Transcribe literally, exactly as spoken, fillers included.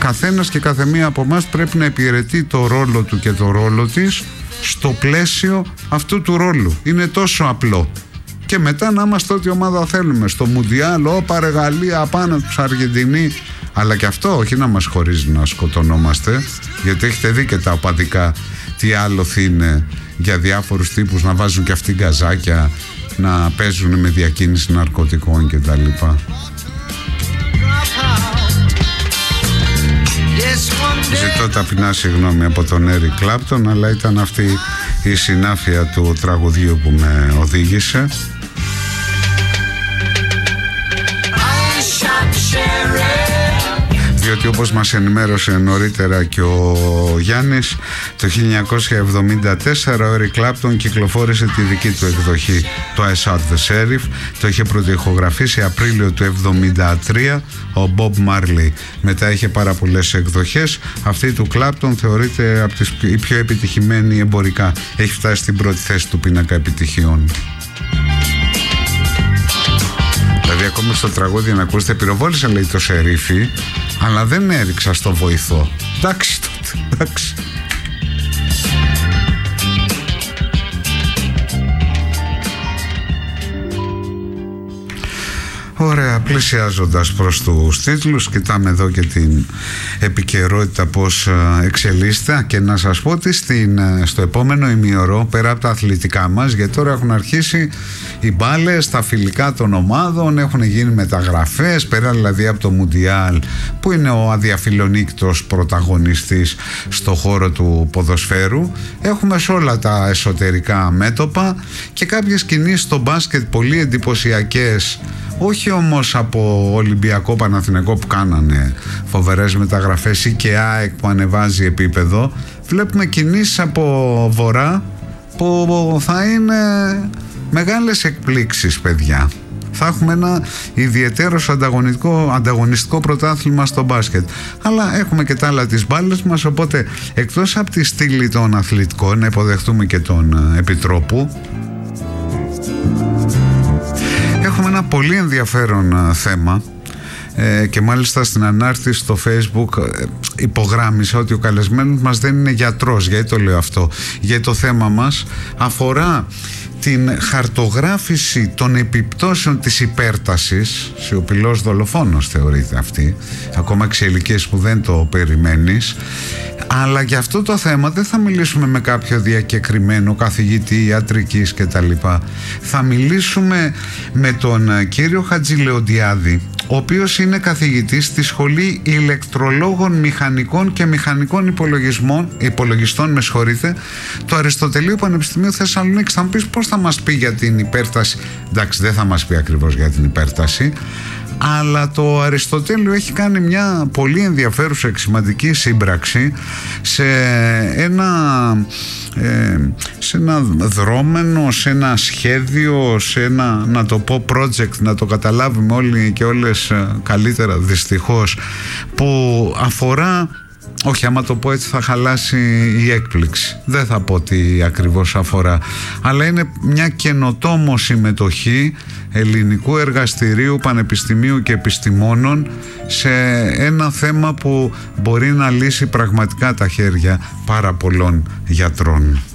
καθένας και καθεμία από εμάς πρέπει να υπηρετεί το ρόλο του και το ρόλο της στο πλαίσιο αυτού του ρόλου. Είναι τόσο απλό. Και μετά να είμαστε ό,τι ομάδα θέλουμε. Στο Μουντιάλ, όπα ρε Γαλλία, απάνω τους Αργεντινή. Αλλά και αυτό όχι να μας χωρίζει να σκοτωνόμαστε, γιατί έχετε δει και τα οπαδικά τι άλοθη είναι για διάφορους τύπους να βάζουν και αυτοί γκαζάκια, να παίζουν με διακίνηση ναρκωτικών κτλ. Ζητώ ταπεινά συγγνώμη από τον Έρικ Κλάπτον, αλλά ήταν αυτή η συνάφεια του τραγουδιού που με οδήγησε. Διότι όπως μας ενημέρωσε νωρίτερα και ο Γιάννης, το χίλια εννιακόσια εβδομήντα τέσσερα ο Έρικ Κλάπτον κυκλοφόρησε τη δική του εκδοχή, το I Shot the Sheriff. Το είχε πρωτοηχογραφήσει Απρίλιο του εβδομήντα τρία ο Μπομπ Μάρλι. Μετά είχε πάρα πολλές εκδοχές. Αυτή του Κλάπτον θεωρείται από τις η πιο επιτυχημένη εμπορικά. Έχει φτάσει στην πρώτη θέση του πίνακα επιτυχιών. Δηλαδή ακόμα στο τραγούδι να ακούσετε, πυροβόλησα λέει το σερίφι, αλλά δεν έριξα στο βοηθό. Εντάξει τότε, εντάξει. Ωραία, πλησιάζοντας προς τους τίτλους, κοιτάμε εδώ και την επικαιρότητα πώς εξελίσσεται, και να σας πω ότι στην, στο επόμενο ημιωρό, πέρα από τα αθλητικά μας, γιατί τώρα έχουν αρχίσει οι μπάλες, τα φιλικά των ομάδων, έχουν γίνει μεταγραφές, πέρα δηλαδή από το Μουντιάλ που είναι ο αδιαφιλονίκτος πρωταγωνιστής στο χώρο του ποδοσφαίρου, έχουμε σε όλα τα εσωτερικά μέτωπα και κάποιες κινήσεις στο μπάσκετ πολύ εντυπωσιακές. Όχι όμως από Ολυμπιακό, Παναθηναϊκό που κάνανε φοβερές μεταγραφές, ή και ΑΕΚ που ανεβάζει επίπεδο. Βλέπουμε κινήσεις από Βορρά που θα είναι μεγάλες εκπλήξεις, παιδιά. Θα έχουμε ένα ιδιαιτέρως ανταγωνιστικό, ανταγωνιστικό πρωτάθλημα στο μπάσκετ. Αλλά έχουμε και τα άλλα τις μπάλες μας, οπότε εκτός από τη στήλη των αθλητικών, να υποδεχτούμε και τον Επιτρόπου. Έχουμε ένα πολύ ενδιαφέρον θέμα ε, και μάλιστα στην ανάρτηση στο Facebook ε, υπογράμμισα ότι ο καλεσμένος μας δεν είναι γιατρός. Γιατί το λέω αυτό? Γιατί το θέμα μας αφορά την χαρτογράφηση των επιπτώσεων της υπέρτασης. Σιωπηλός δολοφόνος θεωρείται αυτή, ακόμα και σε ηλικίες που δεν το περιμένεις. Αλλά για αυτό το θέμα δεν θα μιλήσουμε με κάποιο διακεκριμένο καθηγητή ιατρικής κτλ. Θα μιλήσουμε με τον κύριο Χατζηλεοντιάδη, ο οποίος είναι καθηγητής στη Σχολή Ηλεκτρολόγων Μηχανικών και Μηχανικών Υπολογισμών, Υπολογιστών, με συγχωρείτε, του Αριστοτελείου Πανεπιστημίου Θεσσαλονίκης. Θα μου πεις πώς θα μας πει για την υπέρταση? Εντάξει, δεν θα μας πει ακριβώς για την υπέρταση, αλλά το Αριστοτέλειο έχει κάνει μια πολύ ενδιαφέρουσα και σημαντική σύμπραξη σε ένα, ε, σε ένα δρόμενο, σε ένα σχέδιο, σε ένα, να το πω project, να το καταλάβουμε όλοι και όλες καλύτερα δυστυχώς, που αφορά, όχι άμα το πω έτσι θα χαλάσει η έκπληξη, δεν θα πω τι ακριβώς αφορά, αλλά είναι μια καινοτόμο συμμετοχή ελληνικού εργαστηρίου, πανεπιστημίου και επιστημόνων σε ένα θέμα που μπορεί να λύσει πραγματικά τα χέρια πάρα πολλών γιατρών.